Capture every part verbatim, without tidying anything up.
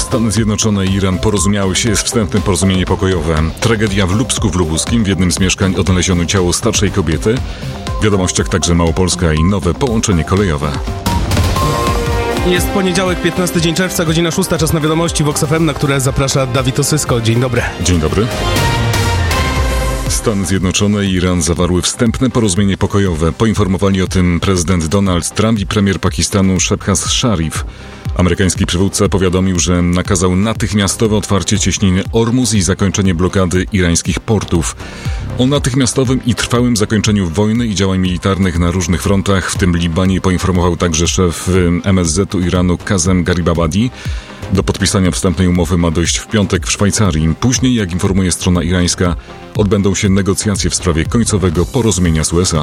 Stany Zjednoczone i Iran porozumiały się, jest wstępne porozumienie pokojowe. Tragedia w Lubsku w Lubuskim. W jednym z mieszkań odnaleziono ciało starszej kobiety. W wiadomościach także Małopolska i nowe połączenie kolejowe. Jest poniedziałek, piętnasty dzień czerwca, godzina szósta, czas na wiadomości Vox F M, na które zaprasza Dawid Osysko. Dzień dobry. Dzień dobry. Stany Zjednoczone i Iran zawarły wstępne porozumienie pokojowe. Poinformowali o tym prezydent Donald Trump i premier Pakistanu Shehbaz Sharif. Amerykański przywódca powiadomił, że nakazał natychmiastowe otwarcie cieśniny Ormuz i zakończenie blokady irańskich portów. O natychmiastowym i trwałym zakończeniu wojny i działań militarnych na różnych frontach, w tym Libanie, poinformował także szef M S Z-u Iranu Kazem Garibabadi. Do podpisania wstępnej umowy ma dojść w piątek w Szwajcarii. Później, jak informuje strona irańska, odbędą się negocjacje w sprawie końcowego porozumienia z U S A.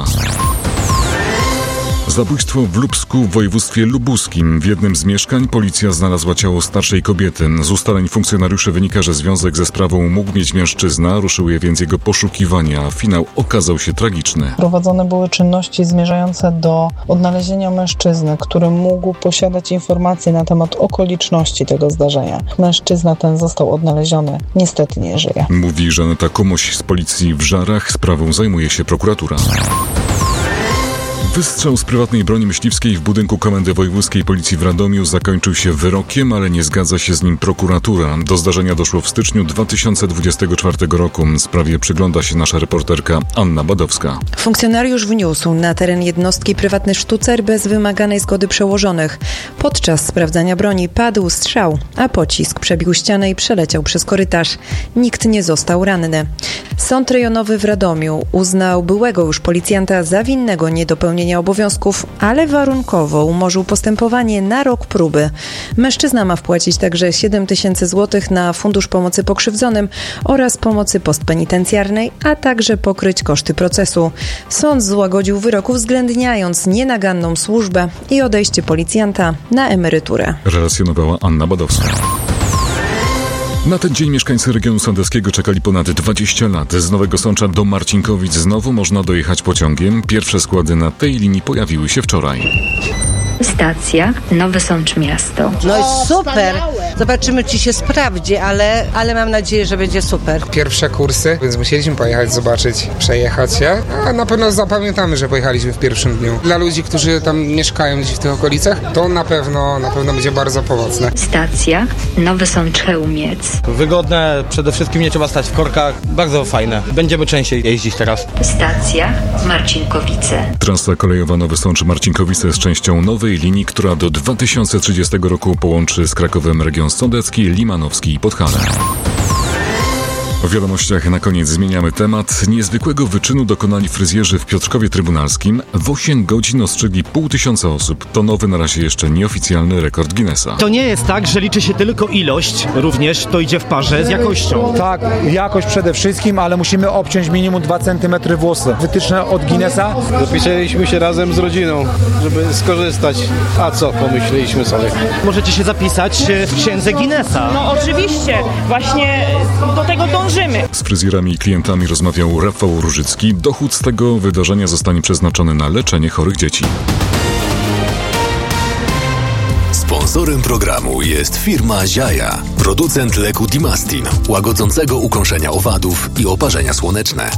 Zabójstwo w Lubsku w województwie lubuskim. W jednym z mieszkań policja znalazła ciało starszej kobiety. Z ustaleń funkcjonariuszy wynika, że związek ze sprawą mógł mieć mężczyzna, ruszyły więc jego poszukiwania. Finał okazał się tragiczny. Prowadzone były czynności zmierzające do odnalezienia mężczyzny, który mógł posiadać informacje na temat okoliczności tego zdarzenia. Mężczyzna ten został odnaleziony. Niestety nie żyje. Mówi Żaneta Komuś z policji w Żarach. Sprawą zajmuje się prokuratura. Wystrzał z prywatnej broni myśliwskiej w budynku Komendy Wojewódzkiej Policji w Radomiu zakończył się wyrokiem, ale nie zgadza się z nim prokuratura. Do zdarzenia doszło w styczniu dwa tysiące dwudziestego czwartego roku. Sprawie przygląda się nasza reporterka Anna Badowska. Funkcjonariusz wniósł na teren jednostki prywatny sztucer bez wymaganej zgody przełożonych. Podczas sprawdzania broni padł strzał, a pocisk przebił ścianę i przeleciał przez korytarz. Nikt nie został ranny. Sąd rejonowy w Radomiu uznał byłego już policjanta za winnego niedopełnienia obowiązków, ale warunkowo umorzył postępowanie na rok próby. Mężczyzna ma wpłacić także siedem tysięcy złotych na Fundusz Pomocy Pokrzywdzonym oraz pomocy postpenitencjarnej, a także pokryć koszty procesu. Sąd złagodził wyrok, uwzględniając nienaganną służbę i odejście policjanta na emeryturę. Relacjonowała Anna Badowska. Na ten dzień mieszkańcy regionu sądeckiego czekali ponad dwadzieścia lat. Z Nowego Sącza do Marcinkowic znowu można dojechać pociągiem. Pierwsze składy na tej linii pojawiły się wczoraj. Stacja Nowy Sącz Miasto. No i super! Zobaczymy, czy się sprawdzi, ale, ale mam nadzieję, że będzie super. Pierwsze kursy, więc musieliśmy pojechać, zobaczyć, przejechać się, a na pewno zapamiętamy, że pojechaliśmy w pierwszym dniu. Dla ludzi, którzy tam mieszkają gdzieś w tych okolicach, to na pewno, na pewno będzie bardzo pomocne. Stacja Nowy Sącz Chełmiec. Wygodne, przede wszystkim nie trzeba stać w korkach, bardzo fajne. Będziemy częściej jeździć teraz. Stacja Marcinkowice. Trasa kolejowa Nowy Sącz Marcinkowice jest częścią nowej linii, która do dwa tysiące trzydziestego roku połączy z Krakowem region sądecki, limanowski i Podhale. W wiadomościach na koniec zmieniamy temat. Niezwykłego wyczynu dokonali fryzjerzy w Piotrkowie Trybunalskim. W osiem godzin ostrzygli pół tysiąca osób. To nowy, na razie jeszcze nieoficjalny rekord Guinnessa. To nie jest tak, że liczy się tylko ilość, również to idzie w parze z jakością. Tak, jakość przede wszystkim, ale musimy obciąć minimum dwa centymetry włosy. Wytyczne od Guinnessa. Zapisaliśmy się razem z rodziną, żeby skorzystać. A co, pomyśleliśmy sobie. Możecie się zapisać w księdze Guinnessa. No oczywiście, właśnie do tego dążymy. Z fryzjerami i klientami rozmawiał Rafał Różycki. Dochód z tego wydarzenia zostanie przeznaczony na leczenie chorych dzieci. Sponsorem programu jest firma Ziaja, producent leku Dimastin, łagodzącego ukąszenia owadów i oparzenia słoneczne.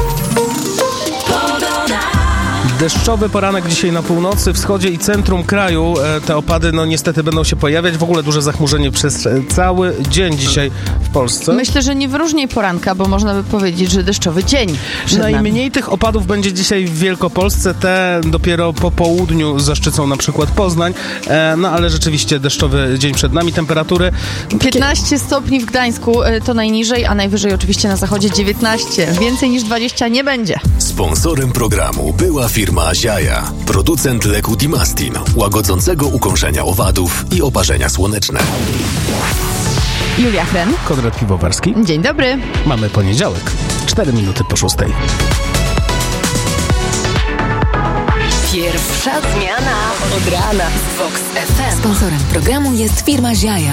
Deszczowy poranek dzisiaj na północy, wschodzie i centrum kraju. Te opady no niestety będą się pojawiać. W ogóle duże zachmurzenie przez cały dzień dzisiaj w Polsce. Myślę, że nie wyróżniej poranka, bo można by powiedzieć, że deszczowy dzień przed nami. Najmniej tych opadów będzie dzisiaj w Wielkopolsce. Te dopiero po południu zaszczycą na przykład Poznań. No ale rzeczywiście deszczowy dzień przed nami. Temperatury piętnaście stopni w Gdańsku to najniżej, a najwyżej oczywiście na zachodzie dziewiętnaście. Więcej niż dwadzieścia nie będzie. Sponsorem programu była firma Ziaja, producent leku Dimastin, łagodzącego ukąszenia owadów i oparzenia słoneczne. Julia Hren. Konrad Piwowarski. Dzień dobry. Mamy poniedziałek, cztery minuty po szóstej. Pierwsza zmiana od rana z Vox F M. Sponsorem programu jest firma Ziaja,